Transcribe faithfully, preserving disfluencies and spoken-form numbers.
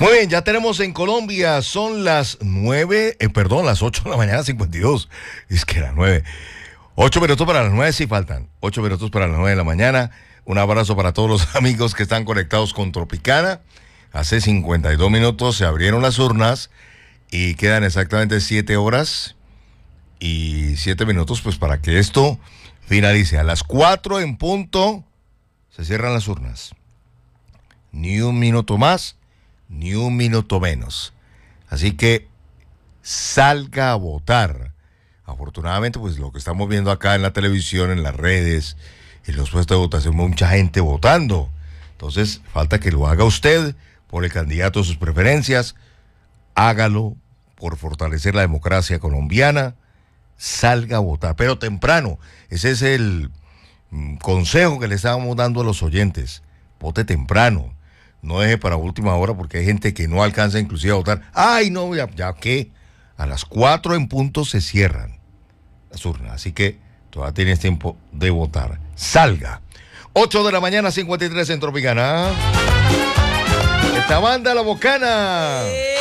Muy bien, ya tenemos en Colombia, son las nueve, eh, perdón, las ocho de la mañana, cincuenta y dos. Es que las nueve. Ocho minutos para las nueve, sí faltan. Ocho minutos para las nueve de la mañana. Un abrazo para todos los amigos que están conectados con Tropicana. Hace cincuenta y dos minutos se abrieron las urnas y quedan exactamente siete horas y siete minutos pues para que esto finalice. A las cuatro en punto se cierran las urnas. Ni un minuto más, ni un minuto menos. Así que salga a votar. Afortunadamente, pues lo que estamos viendo acá en la televisión, en las redes, en los puestos de votación, mucha gente votando. Entonces, falta que lo haga usted por el candidato de sus preferencias. Hágalo por fortalecer la democracia colombiana. Salga a votar, pero temprano. Ese es el mm, consejo que le estábamos dando a los oyentes. Vote temprano. No deje para última hora porque hay gente que no alcanza inclusive a votar. ¡Ay, no! ¿Ya, ya qué? A las cuatro en punto se cierran las urnas. Así que todavía tienes tiempo de votar. Salga. ocho de la mañana, cincuenta y tres en Tropicana. Esta banda La Bocana.